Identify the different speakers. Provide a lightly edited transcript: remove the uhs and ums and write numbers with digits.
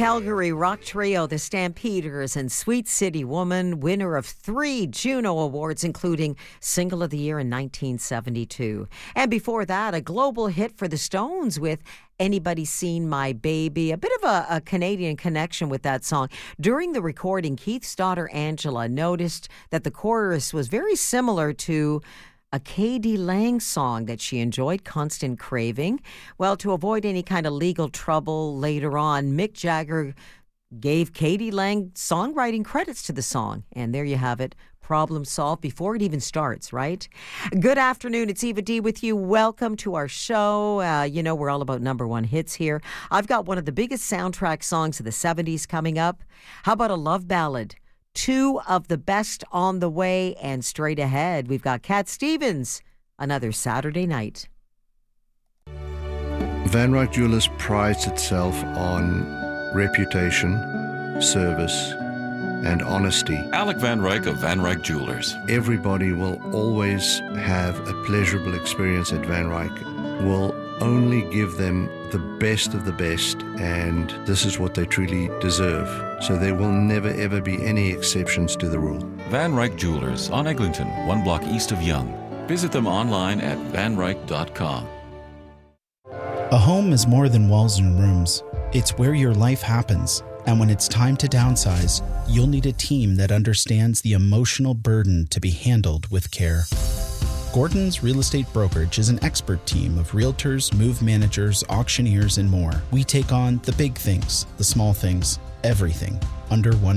Speaker 1: Calgary rock trio, the Stampeders, and Sweet City Woman, winner of 3 Juno Awards, including Single of the Year in 1972. And before that, a global hit for the Stones with Anybody Seen My Baby? A bit of a Canadian connection with that song. During the recording, Keith's daughter Angela noticed that the chorus was very similar to a K.D. Lang song that she enjoyed, Constant Craving. Well, to avoid any kind of legal trouble later on, Mick Jagger gave K.D. Lang songwriting credits to the song. And there you have it. Problem solved before it even starts, right? Good afternoon. It's Eva D with you. Welcome to our show. We're all about number one hits here. I've got one of the biggest soundtrack songs of the 70s coming up. How about a love ballad? 2 of the best on the way, and straight ahead, we've got Cat Stevens, Another Saturday Night.
Speaker 2: Van Ryck Jewelers prides itself on reputation, service, and honesty.
Speaker 3: Alec Van Ryck of Van Ryck Jewelers.
Speaker 2: Everybody will always have a pleasurable experience at Van Ryck. We'll only give them the best of the best, and this is what they truly deserve. So there will never ever be any exceptions to the rule.
Speaker 3: Van Ryck Jewelers on Eglinton, 1 block east of Yonge. Visit them online at vanryck.com.
Speaker 4: A home is more than walls and rooms. It's where your life happens. And when it's time to downsize, you'll need a team that understands the emotional burden to be handled with care. Gordon's Real Estate Brokerage is an expert team of realtors, move managers, auctioneers, and more. We take on the big things, the small things, everything under one